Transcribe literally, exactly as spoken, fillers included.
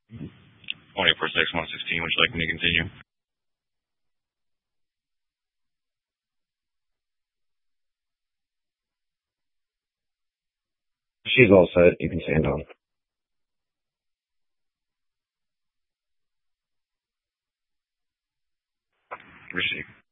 twenty-four six one sixteen, would you like me to continue? She's all set. You can stand on. Receive.